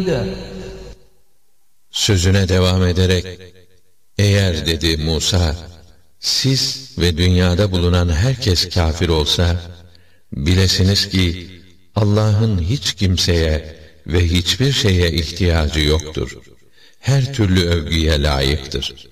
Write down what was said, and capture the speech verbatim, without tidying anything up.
Sözüne devam ederek, eğer dedi Musa, siz ve dünyada bulunan herkes kafir olsa, bilesiniz ki Allah'ın hiç kimseye ve hiçbir şeye ihtiyacı yoktur. Her türlü övgüye layıktır.